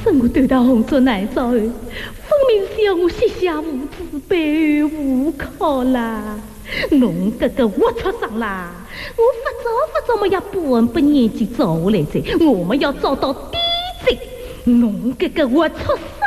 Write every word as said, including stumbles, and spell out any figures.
是我对他红烛难照，分明是要我膝下无子，背无靠啦！侬这个龌龊上啦！我发早发早么要半本年纪找下来噻，我们要找到底罪！侬这个龌龊